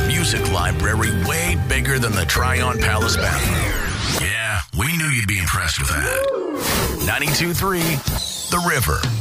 a music library way bigger than the Tryon Palace bathroom. Yeah, we knew you'd be impressed with that. 92.3 The River.